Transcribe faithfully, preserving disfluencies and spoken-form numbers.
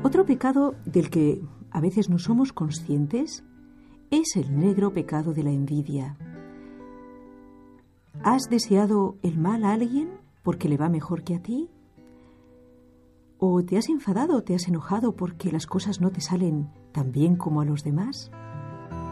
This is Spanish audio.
Otro pecado del que a veces no somos conscientes es el negro pecado de la envidia. ¿Has deseado el mal a alguien porque le va mejor que a ti? ¿O te has enfadado o te has enojado porque las cosas no te salen tan bien como a los demás?